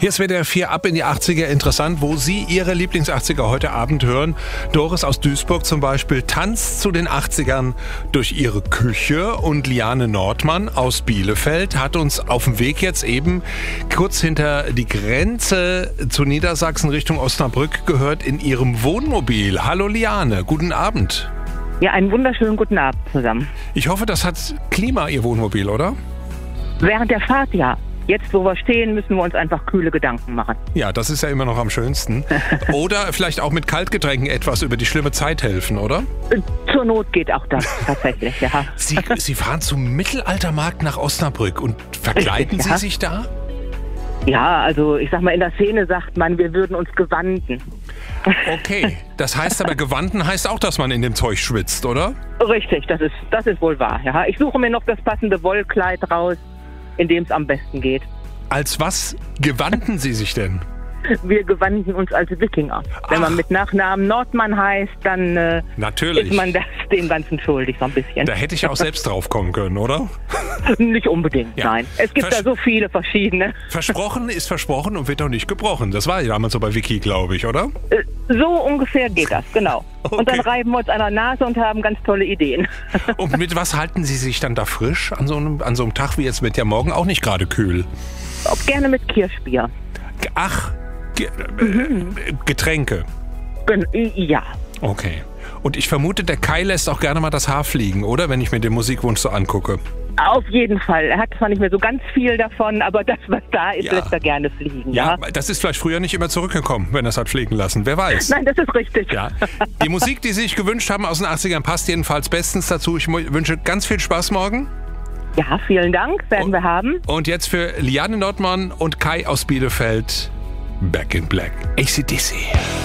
Hier ist WDR 4 ab in die 80er. Interessant, wo Sie Ihre Lieblings-80er heute Abend hören. Doris aus Duisburg zum Beispiel tanzt zu den 80ern durch ihre Küche. Und Liane Nordmann aus Bielefeld hat uns auf dem Weg jetzt eben kurz hinter die Grenze zu Niedersachsen Richtung Osnabrück gehört in ihrem Wohnmobil. Hallo Liane, guten Abend. Ja, einen wunderschönen guten Abend zusammen. Ich hoffe, das hat Klima, Ihr Wohnmobil, oder? Während der Fahrt ja. Jetzt, wo wir stehen, müssen wir uns einfach kühle Gedanken machen. Ja, das ist ja immer noch am schönsten. Oder vielleicht auch mit Kaltgetränken etwas über die schlimme Zeit helfen, oder? Zur Not geht auch das tatsächlich, ja. Sie fahren zum Mittelaltermarkt nach Osnabrück und verkleiden Richtig, Sie ja. sich da? Ja, also ich sag mal, in der Szene sagt man, wir würden uns gewanden. Okay, das heißt aber, gewanden heißt auch, dass man in dem Zeug schwitzt, oder? Richtig, das ist wohl wahr, ja. Ich suche mir noch das passende Wollkleid raus, in dem es am besten geht. Als was gewanden Sie sich denn? Wir gewanden uns als Wikinger. Wenn man mit Nachnamen Nordmann heißt, dann Natürlich. ist man das dem Ganzen schuldig, so ein bisschen. Da hätte ich auch selbst drauf kommen können, oder? Nicht unbedingt, Ja. nein. Es gibt da so viele verschiedene. Versprochen ist versprochen und wird auch nicht gebrochen. Das war ja damals so bei Wiki, glaube ich, oder? So ungefähr geht das, genau. Okay. Und dann reiben wir uns an der Nase und haben ganz tolle Ideen. Und mit was halten Sie sich dann da frisch an so einem Tag wie jetzt mit ja morgen auch nicht gerade kühl? Auch gerne mit Kirschbier. Ach, Getränke. Ja. Okay. Und ich vermute, der Kai lässt auch gerne mal das Haar fliegen, oder? Wenn ich mir den Musikwunsch so angucke. Auf jeden Fall. Er hat zwar nicht mehr so ganz viel davon, aber das, was da ist, Ja. lässt er gerne fliegen. Ja, das ist vielleicht früher nicht immer zurückgekommen, wenn er es hat fliegen lassen. Wer weiß. Nein, das ist richtig. Ja. Die Musik, die Sie sich gewünscht haben aus den 80ern, passt jedenfalls bestens dazu. Ich wünsche ganz viel Spaß morgen. Ja, vielen Dank, werden wir haben. Und jetzt für Liane Nordmann und Kai aus Bielefeld, Back in Black. AC/DC.